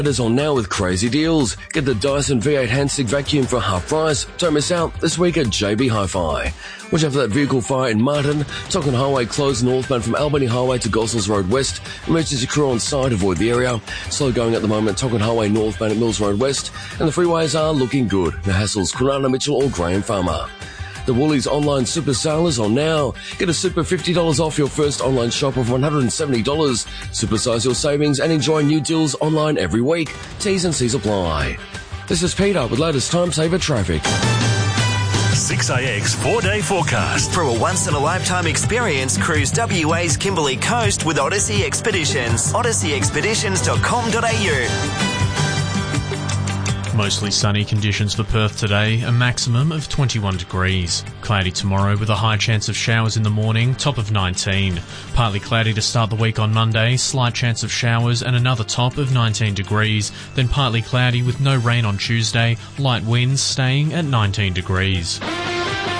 Is on now with crazy deals. Get the Dyson V8 handstick vacuum for half price. Don't miss out this week at JB Hi-Fi. Watch out for that vehicle fire in Martin. Tocken Highway closed northbound from Albany Highway to Gossels Road West. Emergency crew on site, avoid the area. Slow going at the moment, Tocken Highway northbound at Mills Road West. And the freeways are looking good. No hassles, Kwinana Mitchell or Graham Farmer. The Woolies online super sale is on now. Get a super $50 off your first online shop of $170. Supersize your savings and enjoy new deals online every week. T's and C's apply. This is Peter with latest time saver traffic. 6AX 4-day forecast. For a once-in-a-lifetime experience, cruise WA's Kimberley Coast with Odyssey Expeditions. odysseyexpeditions.com.au. Mostly sunny conditions for Perth today, a maximum of 21 degrees. Cloudy tomorrow with a high chance of showers in the morning, top of 19. Partly cloudy to start the week on Monday, slight chance of showers and another top of 19 degrees. Then partly cloudy with no rain on Tuesday, light winds staying at 19 degrees.